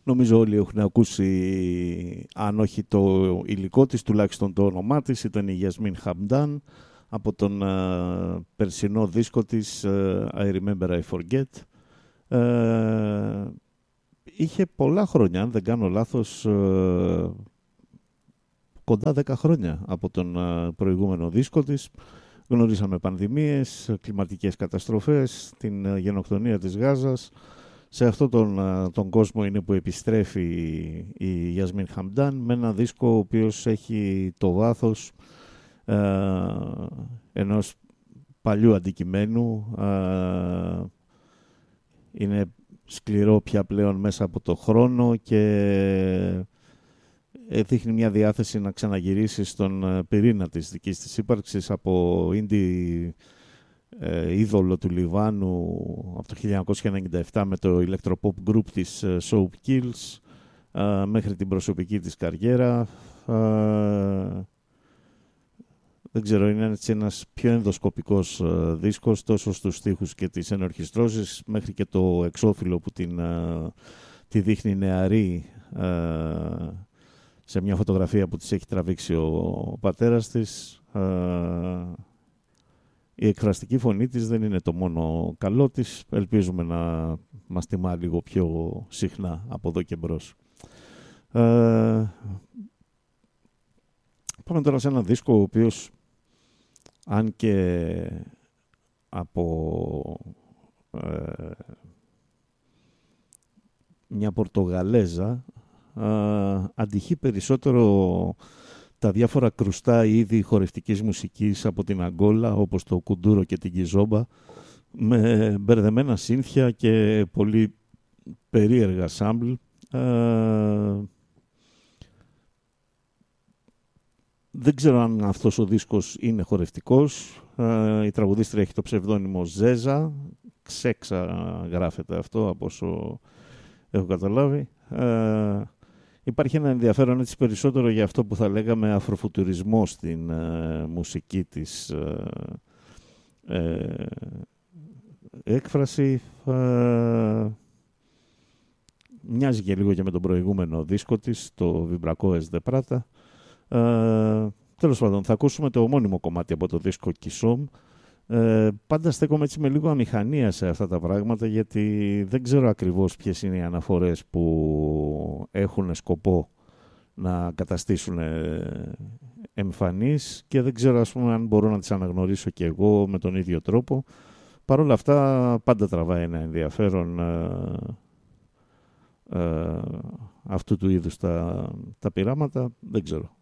Νομίζω όλοι έχουν ακούσει, αν όχι το υλικό της, τουλάχιστον το όνομά της. Ήταν η Γιασμίν Χαμντάν από τον περσινό δίσκο της I Remember I Forget. Είχε πολλά χρόνια, αν δεν κάνω λάθος, κοντά 10 χρόνια από τον προηγούμενο δίσκο της. Γνωρίσαμε πανδημίες, κλιματικές καταστροφές, την γενοκτονία της Γάζας. Σε αυτόν τον κόσμο είναι που επιστρέφει η Γιασμίν Χαμντάν με ένα δίσκο ο οποίος έχει το βάθος ενός παλιού αντικειμένου. Είναι σκληρό πια πλέον μέσα από το χρόνο και δείχνει μια διάθεση να ξαναγυρίσει στον πυρήνα της δικής της ύπαρξης από indie είδωλο του Λιβάνου από το 1997 με το electropop group της Soap Kills μέχρι την προσωπική της καριέρα. Δεν ξέρω, είναι έτσι ένας πιο ενδοσκοπικός δίσκος τόσο στους στίχους και τις ενορχιστρώσεις μέχρι και το εξώφυλλο που τη δείχνει νεαρή σε μια φωτογραφία που της έχει τραβήξει ο πατέρας της. Η εκφραστική φωνή της δεν είναι το μόνο καλό της. Ελπίζουμε να μας τιμά λίγο πιο συχνά από εδώ και μπρος. Πάμε τώρα σε ένα δίσκο ο οποίος, αν και από μια Πορτογαλέζα, αντυχεί περισσότερο τα διάφορα κρουστά είδη χορευτικής μουσικής από την Αγκόλα, όπως το κουντούρο και την κιζόμπα, με μπερδεμένα σύνθια και πολύ περίεργα σάμπλ. Δεν ξέρω αν αυτός ο δίσκος είναι χορευτικός. Η τραγουδίστρια έχει το ψευδόνυμο Ζέζα. Ξέξα γράφεται αυτό, από όσο έχω καταλάβει. Υπάρχει ένα ενδιαφέρον έτσι περισσότερο για αυτό που θα λέγαμε αφροφουτουρισμό στην μουσική της έκφραση. Μοιάζει και λίγο και με τον προηγούμενο δίσκο της, το Vibracoes de Prata. Τέλος πάντων, θα ακούσουμε το ομώνυμο κομμάτι από το δίσκο Kisom. Πάντα στέκομαι έτσι με λίγο αμηχανία σε αυτά τα πράγματα, γιατί δεν ξέρω ακριβώς ποιες είναι οι αναφορές που έχουν σκοπό να καταστήσουν εμφανείς και δεν ξέρω, ας πούμε, αν μπορώ να τις αναγνωρίσω και εγώ με τον ίδιο τρόπο. Παρ' όλα αυτά πάντα τραβάει ένα ενδιαφέρον αυτού του είδους τα πειράματα. Δεν ξέρω.